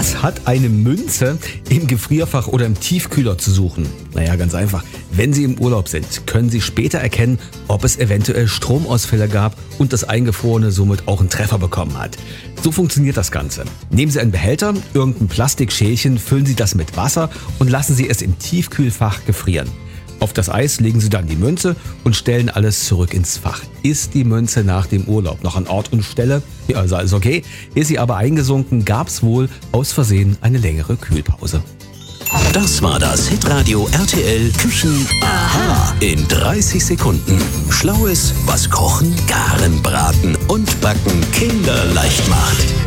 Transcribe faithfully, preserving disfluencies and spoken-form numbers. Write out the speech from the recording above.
Was hat eine Münze im Gefrierfach oder im Tiefkühler zu suchen? Naja, ganz einfach. Wenn Sie im Urlaub sind, können Sie später erkennen, ob es eventuell Stromausfälle gab und das Eingefrorene somit auch einen Treffer bekommen hat. So funktioniert das Ganze. Nehmen Sie einen Behälter, irgendein Plastikschälchen, füllen Sie das mit Wasser und lassen Sie es im Tiefkühlfach gefrieren. Auf das Eis legen Sie dann die Münze und stellen alles zurück ins Fach. Ist die Münze nach dem Urlaub noch an Ort und Stelle? Ja, also alles okay. Ist sie aber eingesunken, gab's wohl aus Versehen eine längere Kühlpause. Das war das Hitradio R T L Küchen Aha in dreißig Sekunden. Schlaues, was Kochen, Garen, Braten und Backen kinderleicht macht.